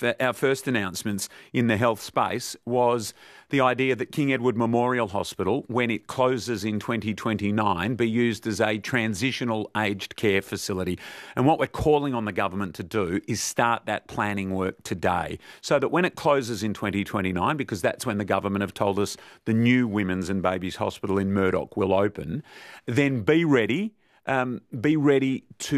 of our first announcements in the health space was the idea that King Edward Memorial Hospital, when it closes in 2029, be used as a transitional aged care facility. And what we're calling on the government to do is start that planning work today, so that when it closes in 2029, because that's when the government have told us the new Women's and Babies Hospital in Murdoch will open, then be ready to